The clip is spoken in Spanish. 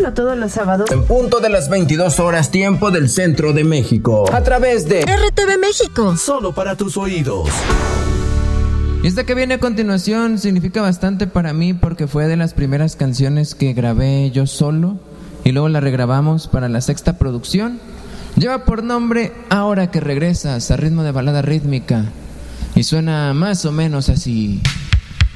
o todos los sábados. En punto de las 22 horas, tiempo del centro de México. A través de RTV México. Solo para tus oídos. Y esta que viene a continuación significa bastante para mí porque fue de las primeras canciones que grabé yo solo y luego la regrabamos para la sexta producción. Lleva por nombre Ahora que regresas, a ritmo de balada rítmica y suena más o menos así.